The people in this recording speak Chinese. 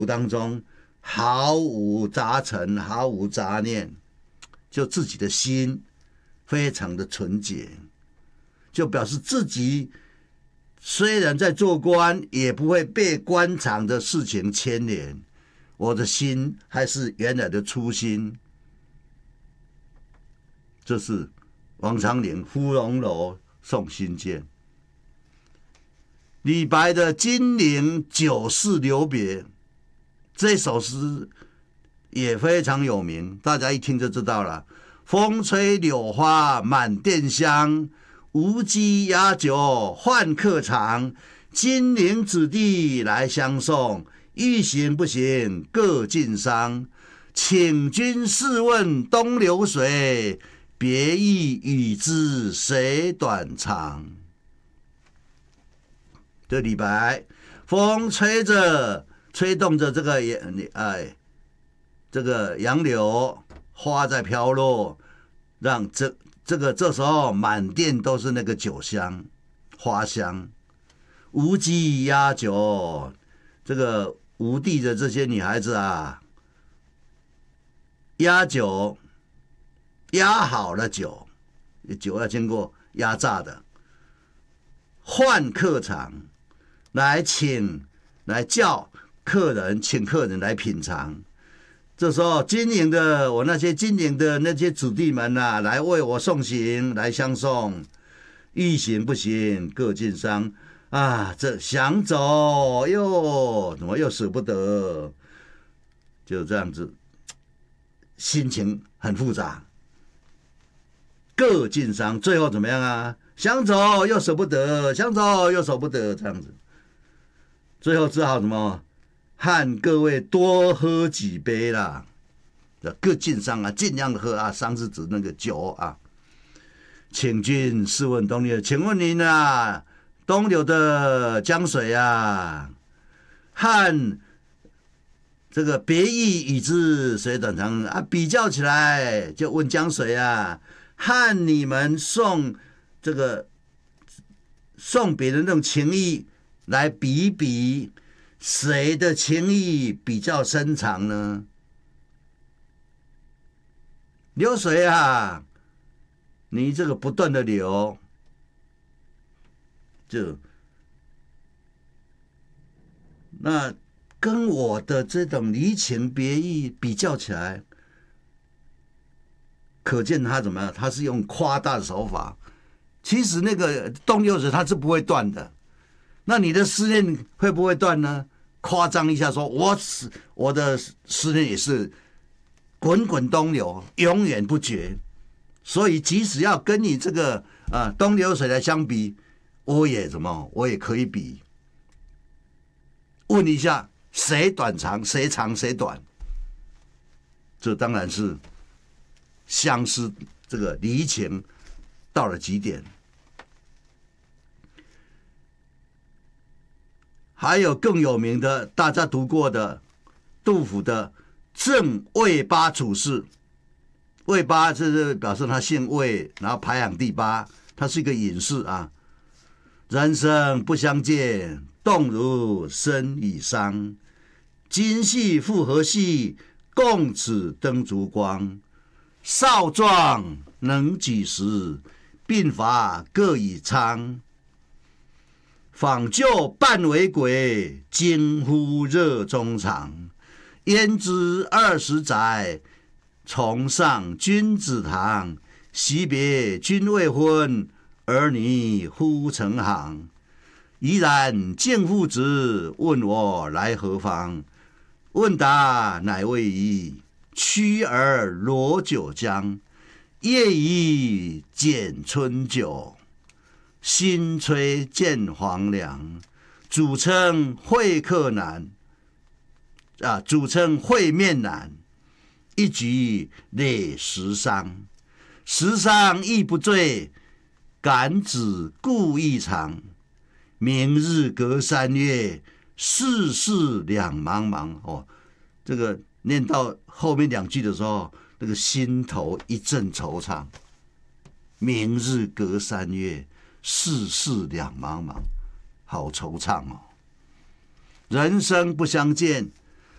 当中毫无杂陈，毫无杂念，就自己的心非常的纯洁，就表示自己虽然在做官，也不会被官场的事情牵连，我的心还是原来的初心。这是王昌龄《芙蓉楼送辛渐》。李白的《金陵酒肆留别》这首诗也非常有名，大家一听就知道了。风吹柳花满店香，无鸡压酒换客尝。金陵子弟来相送，欲行不行各尽觞。请君试问东流水，别意已知谁短长。这李白，风吹着，吹动着这个这个杨柳，花在飘落，让这时候满店都是那个酒香、花香。无鸡压酒，这个吴地的这些女孩子啊，压酒，压好了酒，酒要经过压榨的，换客场。来叫客人，请客人来品尝。这时候，我那些金陵的那些子弟们啊，来为我送行，来相送。欲行不行各尽觞啊！这想走怎么又舍不得？就这样子，心情很复杂。各尽觞，最后怎么样啊？想走又舍不得，想走又舍不得，这样子。最后只好什么？和各位多喝几杯啦，各尽觞啊，尽量的喝啊，觞是指那个酒啊。请君试问东流，请问您啊，东流的江水啊，和这个别意已知谁短长啊，比较起来，就问江水啊，和你们送别人那种情谊。来比一比，谁的情谊比较深长呢？流水啊，你这个不断的流，那跟我的这种离情别意比较起来，可见他怎么样？他是用夸大的手法。其实那个东流水它是不会断的。那你的思念会不会断呢？夸张一下说，我的思念也是滚滚东流，永远不绝。所以即使要跟你这个东流水来相比，我也可以比。问一下，谁短长，谁长谁短？这当然是相思这个离情到了极点。还有更有名的，大家读过的杜甫的《赠魏八处士》。魏八就是表示他姓魏，然后排行第8，他是一个隐士啊。人生不相见，动如参与商。今夕复何夕，共此灯烛光。少壮能几时，鬓发各已苍。访旧半为鬼，惊呼热衷肠。焉知20载，重上君子堂。惜别君未婚，儿女忽成行。怡然敬父子，问我来何方？问答乃未已，驱儿罗酒浆。夜已剪春酒，新炊见黄粱。主称会客难，主称会面难。一举累十觞，十觞亦不醉，感子故意长。明日隔3月，世事两茫茫。哦，这个念到后面2句的时候，那个心头一阵惆怅。明日隔3月，世事两茫茫，好惆怅哦。人生不相见，